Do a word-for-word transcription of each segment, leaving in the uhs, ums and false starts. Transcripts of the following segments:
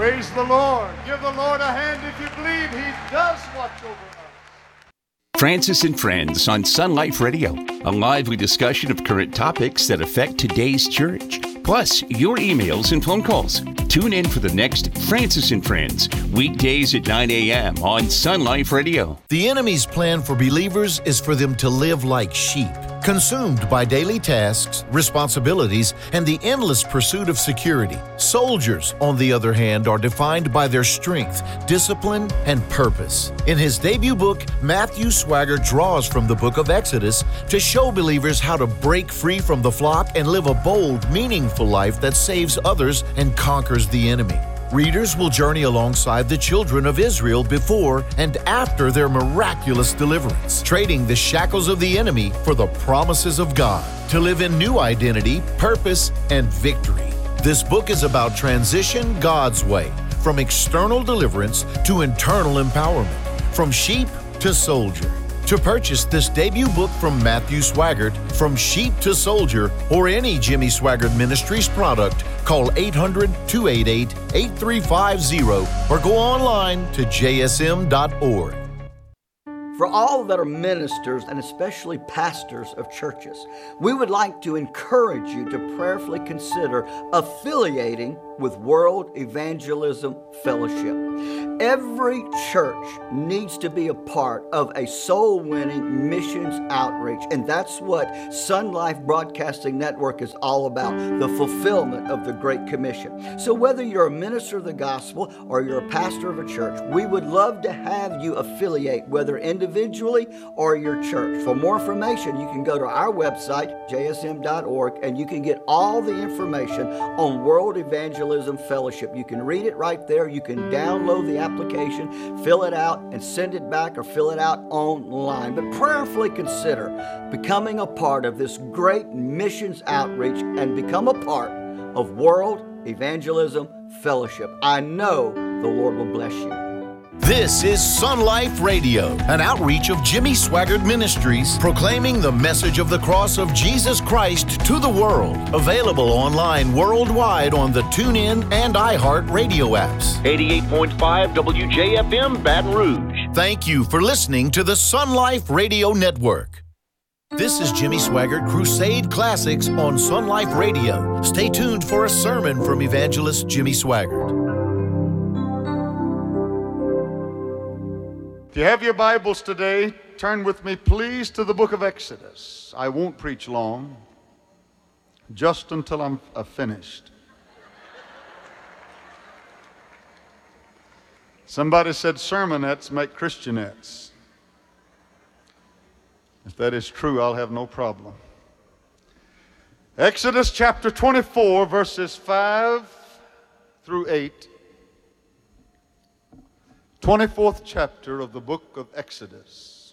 Praise the Lord. Give the Lord a hand if you believe He does watch over us. Francis and Friends on Sun Life Radio, a lively discussion of current topics that affect today's church, plus your emails and phone calls. Tune in for the next Francis and Friends, weekdays at nine a.m. on Sun Life Radio. The enemy's plan for believers is for them to live like sheep, consumed by daily tasks, responsibilities, and the endless pursuit of security. Soldiers, on the other hand, are defined by their strength, discipline, and purpose. In his debut book, Matthew Swaggart draws from the book of Exodus to show believers how to break free from the flock and live a bold, meaningful life that saves others and conquers the enemy. Readers will journey alongside the children of Israel before and after their miraculous deliverance, trading the shackles of the enemy for the promises of God, to live in new identity, purpose, and victory. This book is about transition God's way, from external deliverance to internal empowerment, from sheep to soldier. To purchase this debut book from Matthew Swaggart, From Sheep to Soldier, or any Jimmy Swaggart Ministries product, call eight hundred, two eight eight, eight three five zero or go online to j s m dot org. For all that are ministers and especially pastors of churches, we would like to encourage you to prayerfully consider affiliating with World Evangelism Fellowship. Every church needs to be a part of a soul-winning missions outreach, and that's what Sun Life Broadcasting Network is all about, the fulfillment of the Great Commission. So whether you're a minister of the gospel or you're a pastor of a church, we would love to have you affiliate, whether individually or your church. For more information, you can go to our website, j s m dot org, and you can get all the information on World Evangelism Fellowship. You can read it right there. You can download the application, fill it out, and send it back or fill it out online. But prayerfully consider becoming a part of this great missions outreach and become a part of World Evangelism Fellowship. I know the Lord will bless you. This is Sun Life Radio, an outreach of Jimmy Swaggart Ministries, proclaiming the message of the cross of Jesus Christ to the world. Available online worldwide on the TuneIn and iHeart radio apps. eighty-eight point five W J F M, Baton Rouge. Thank you for listening to the Sun Life Radio Network. This is Jimmy Swaggart Crusade Classics on Sun Life Radio. Stay tuned for a sermon from evangelist Jimmy Swaggart. If you have your Bibles today, turn with me, please, to the book of Exodus. I won't preach long, just until I'm uh, finished. Somebody said sermonettes make Christianettes. If that is true, I'll have no problem. Exodus chapter twenty-four, verses five through eight. twenty-fourth chapter of the book of Exodus.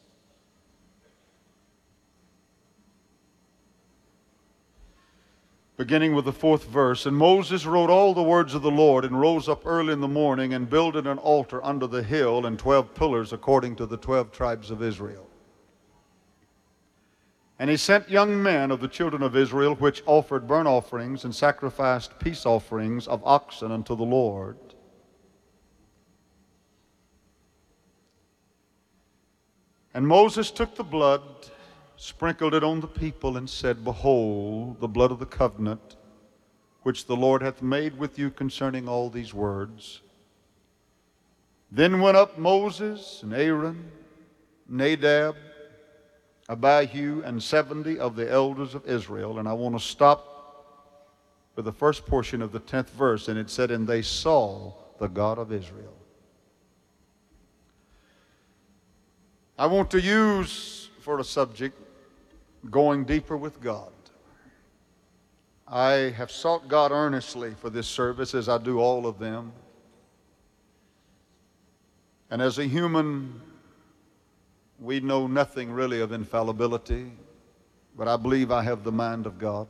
Beginning with the fourth verse. And Moses wrote all the words of the Lord, and rose up early in the morning, and builded an altar under the hill, and twelve pillars according to the twelve tribes of Israel. And he sent young men of the children of Israel, which offered burnt offerings and sacrificed peace offerings of oxen unto the Lord. And Moses took the blood, sprinkled it on the people, and said, Behold, the blood of the covenant, which the Lord hath made with you concerning all these words. Then went up Moses and Aaron, Nadab, Abihu, and seventy of the elders of Israel. And I want to stop with the first portion of the tenth verse, and it said, And they saw the God of Israel. I want to use for a subject, going deeper with God. I have sought God earnestly for this service, as I do all of them. And as a human, we know nothing really of infallibility, but I believe I have the mind of God.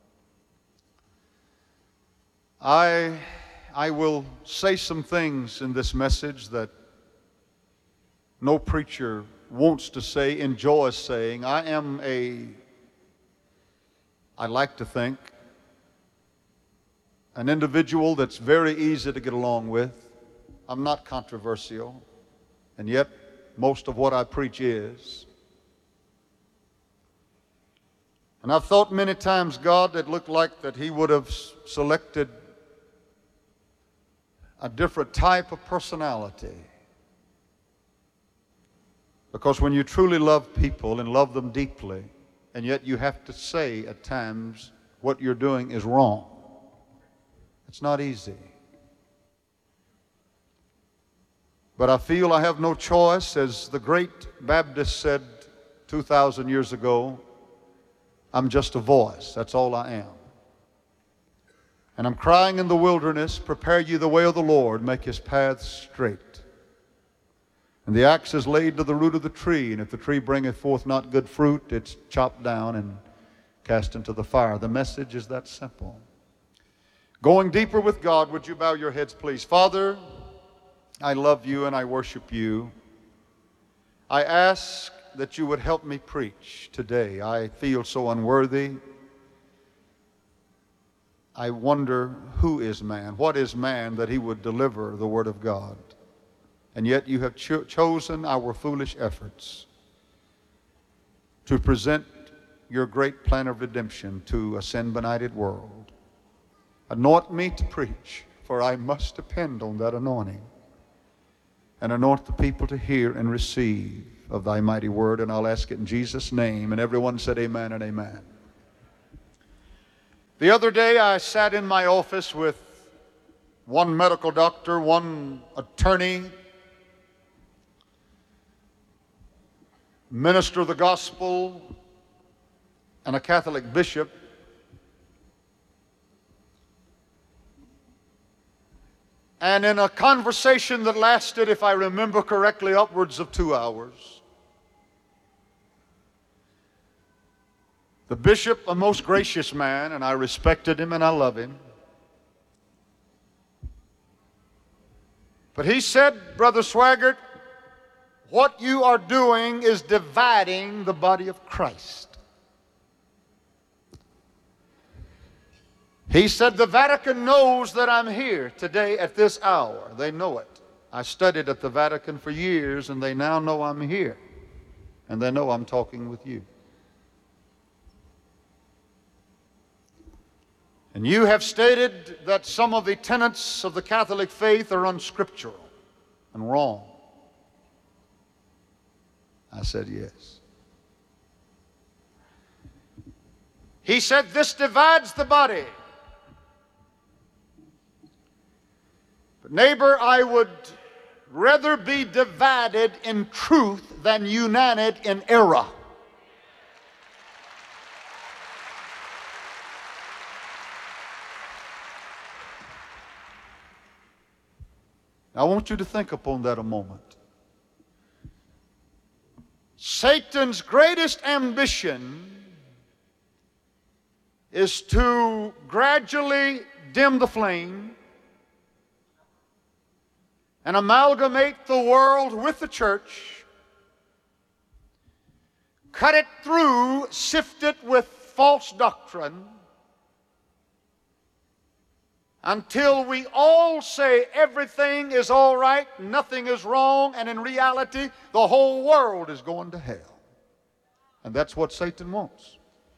I, I will say some things in this message that no preacher wants to say, enjoys saying. I am a, I like to think, an individual that's very easy to get along with. I'm not controversial, and yet most of what I preach is. And I've thought many times, God, it looked like that He would have selected a different type of personality. Because when you truly love people and love them deeply, and yet you have to say at times what you're doing is wrong, it's not easy. But I feel I have no choice. As the great Baptist said two thousand years ago, I'm just a voice. That's all I am. And I'm crying in the wilderness, prepare ye the way of the Lord, make His paths straight. And the axe is laid to the root of the tree, and if the tree bringeth forth not good fruit, it's chopped down and cast into the fire. The message is that simple. Going deeper with God, would you bow your heads, please? Father, I love you and I worship you. I ask that you would help me preach today. I feel so unworthy. I wonder, who is man? What is man that he would deliver the word of God? And yet you have cho- chosen our foolish efforts to present your great plan of redemption to a sin-benighted world. Anoint me to preach, for I must depend on that anointing. And anoint the people to hear and receive of thy mighty word. And I'll ask it in Jesus' name. And everyone said amen and amen. The other day I sat in my office with one medical doctor, one attorney, minister of the gospel, and a Catholic bishop. And in a conversation that lasted, if I remember correctly, upwards of two hours, the bishop, a most gracious man, and I respected him and I love him, but he said, Brother Swaggart, what you are doing is dividing the body of Christ. He said, the Vatican knows that I'm here today at this hour. They know it. I studied at the Vatican for years, and they now know I'm here. And they know I'm talking with you. And you have stated that some of the tenets of the Catholic faith are unscriptural and wrong. I said, yes. He said, this divides the body. But neighbor, I would rather be divided in truth than united in error. I want you to think upon that a moment. Satan's greatest ambition is to gradually dim the flame and amalgamate the world with the church, cut it through, sift it with false doctrine, until we all say everything is all right, nothing is wrong, and in reality, the whole world is going to hell. And that's what Satan wants.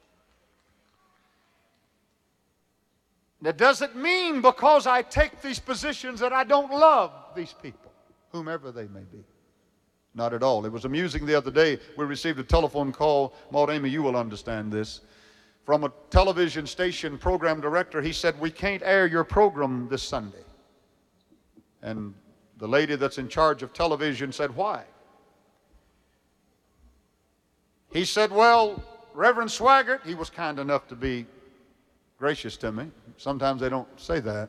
That doesn't mean because I take these positions that I don't love these people, whomever they may be. Not at all. It was amusing the other day. We received a telephone call. Maud Amy, you will understand this. From a television station program director. He said, we can't air your program this Sunday. And the lady that's in charge of television said, why? He said, well, Reverend Swaggart, he was kind enough to be gracious to me. Sometimes they don't say that.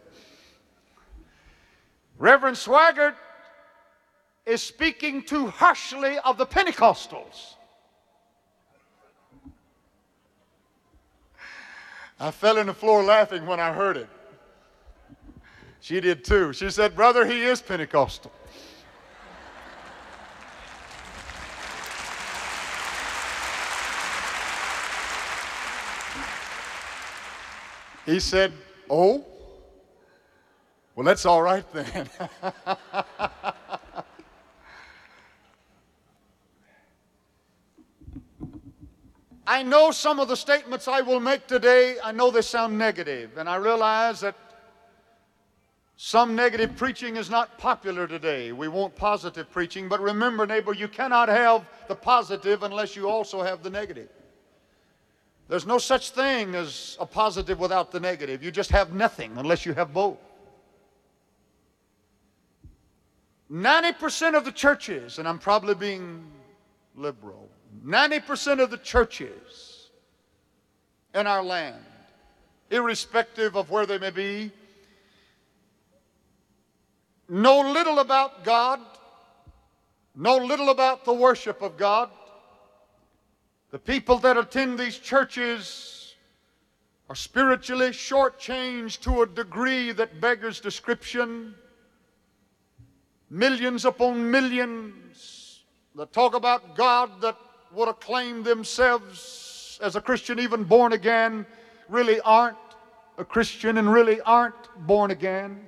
Reverend Swaggart is speaking too harshly of the Pentecostals. I fell on the floor laughing when I heard it. She did too. She said, brother, he is Pentecostal. He said, oh? Well, that's all right then. I know some of the statements I will make today, I know they sound negative, and I realize that some negative preaching is not popular today. We want positive preaching, but remember, neighbor, you cannot have the positive unless you also have the negative. There's no such thing as a positive without the negative. You just have nothing unless you have both. ninety percent of the churches, and I'm probably being liberal, ninety percent of the churches in our land, irrespective of where they may be, know little about God, know little about the worship of God. The people that attend these churches are spiritually shortchanged to a degree that beggars description. Millions upon millions that talk about God, that would acclaim themselves as a Christian, even born again, really aren't a Christian and really aren't born again.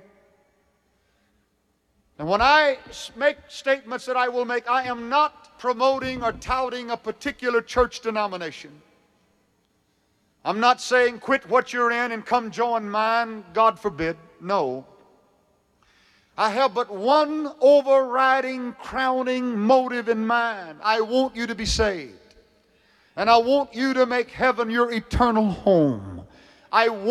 And when I make statements that I will make, I am not promoting or touting a particular church denomination. I'm not saying quit what you're in and come join mine, God forbid. No. I have but one overriding, crowning motive in mind. I want you to be saved. And I want you to make heaven your eternal home. I want